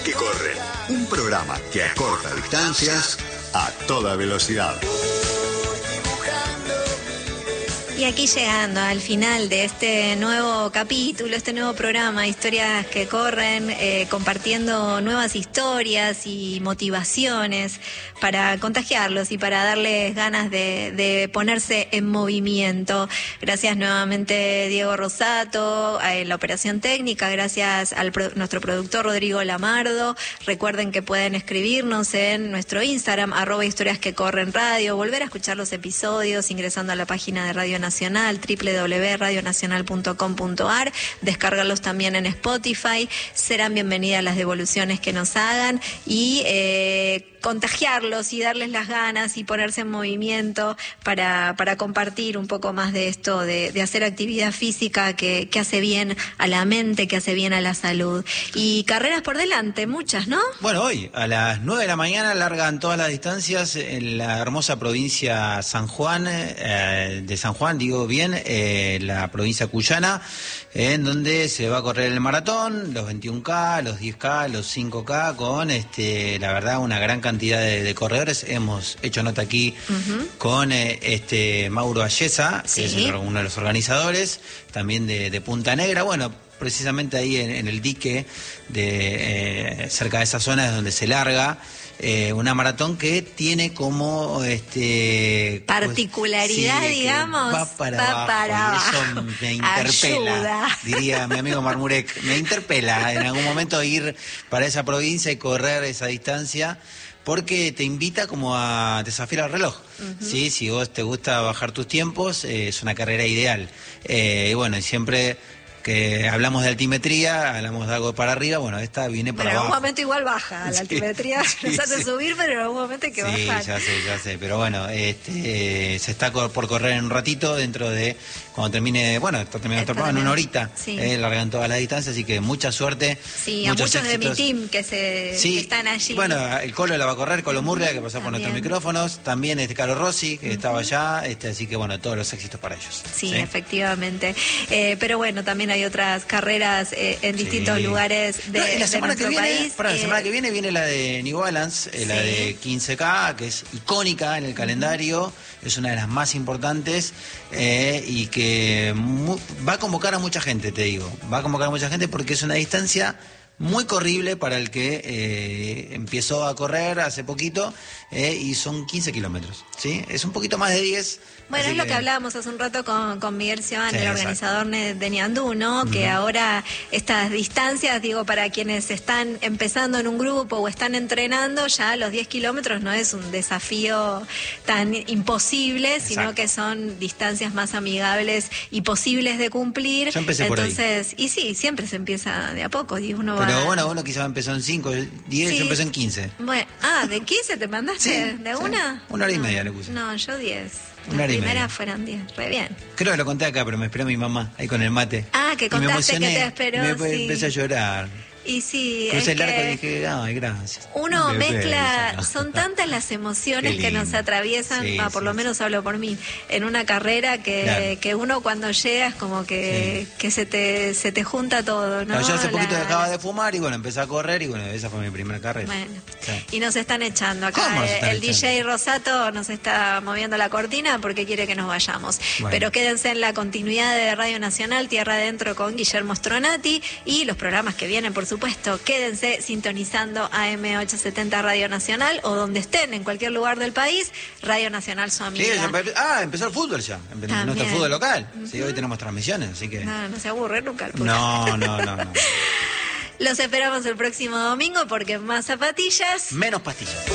que Corren. Un programa que acorta distancias a toda velocidad. Y aquí llegando al final de este nuevo capítulo, este nuevo programa, Historias que Corren, compartiendo nuevas historias y motivaciones para contagiarlos y para darles ganas de ponerse en movimiento. Gracias nuevamente Diego Rosato, a la operación técnica, gracias a nuestro productor Rodrigo Lamardo. Recuerden que pueden escribirnos en nuestro Instagram, @historiasquecorrenradio, volver a escuchar los episodios ingresando a la página de Radio Nacional, www.radionacional.com.ar, descargarlos también en Spotify. Serán bienvenidas las devoluciones que nos hagan y contagiarlos y darles las ganas y ponerse en movimiento para compartir un poco más de esto, de hacer actividad física que hace bien a la mente, que hace bien a la salud. Y carreras por delante, muchas, ¿no? Bueno, hoy a las 9 de la mañana largan todas las distancias en la hermosa provincia San Juan, de San Juan, digo bien, la provincia cuyana, en donde se va a correr el maratón, los 21K, los 10K, los 5K, con la verdad una gran cantidad de corredores. Hemos hecho nota aquí con Mauro Ayesa, que es uno de los organizadores, también de Punta Negra. Bueno, precisamente ahí en el dique cerca de esa zona es donde se larga una maratón que tiene como particularidad, pues, digamos, va para abajo. Y eso me interpela. Ayuda. Diría mi amigo Marmurek, me interpela en algún momento ir para esa provincia y correr esa distancia, porque te invita como a desafiar el reloj. ¿Sí? Si vos te gusta bajar tus tiempos, es una carrera ideal. Y bueno, y siempre que hablamos de altimetría, hablamos de algo para arriba, bueno, esta viene para abajo. En algún momento igual baja, la altimetría nos hace subir, pero en algún momento hay que bajar. Sí, ya sé, pero bueno, se está por correr en un ratito, dentro de, cuando termine, bueno, está terminando el programa, en una horita, largan todas las distancias, así que mucha suerte. Sí, a muchos éxitos de mi team que están allí. Bueno, el Colo la va a correr, Colo Murria, que pasó por nuestros micrófonos, también Carlos Rossi, que estaba allá, así que bueno, todos los éxitos para ellos. Sí, efectivamente. Pero bueno, también hay otras carreras en distintos lugares de nuestro país. La semana que viene la de New Balance, la de 15K, que es icónica en el calendario, es una de las más importantes y que va a convocar a mucha gente, te digo. Va a convocar a mucha gente porque es una distancia muy corrible para el que empezó a correr hace poquito y son 15 kilómetros, ¿sí? Es un poquito más de 10. Bueno, es lo que hablábamos hace un rato con Miguel Sioán, el organizador de Ñandú, ¿no? Que ahora estas distancias, digo, para quienes están empezando en un grupo o están entrenando, ya los 10 kilómetros no es un desafío tan imposible, sino que son distancias más amigables y posibles de cumplir. Yo empecé por ahí. Entonces, y sí, siempre se empieza de a poco. Y uno pero bueno, uno quizás empezó en 5, 10, yo empecé en 15. Bueno, ¿de 15 te mandaste? ¿De una? Una hora y media le puse. No, yo 10. Una hora y media. Las primeras fueron 10, re bien. Creo que lo conté acá, pero me esperó mi mamá ahí con el mate. Que contaste que te esperó, empecé a llorar. Y sí, crucé el arco y dije, ay, gracias. Uno mezcla, son tantas las emociones que nos atraviesan, por lo menos hablo por mí, en una carrera que uno cuando llega es como que se te junta todo, ¿no? Yo hace poquito dejaba de fumar y bueno, empecé a correr y bueno, esa fue mi primera carrera. Bueno, y nos están echando acá. El DJ Rosato nos está moviendo la cortina porque quiere que nos vayamos. Bueno. Pero quédense en la continuidad de Radio Nacional, Tierra Adentro con Guillermo Stronati y los programas que vienen, por supuesto. Quédense sintonizando AM870 Radio Nacional o donde estén, en cualquier lugar del país, Radio Nacional su amiga. Sí, empezó el fútbol ya, nuestro fútbol local. Sí, hoy tenemos transmisiones, así que... No se aburre nunca el fútbol. No. Los esperamos el próximo domingo porque más zapatillas... menos pastillas.